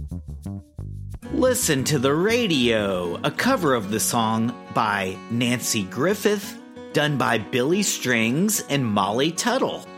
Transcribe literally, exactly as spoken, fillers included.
Listen to the Radio, a cover of the song by Nanci Griffith, done by Billy Strings and Molly Tuttle.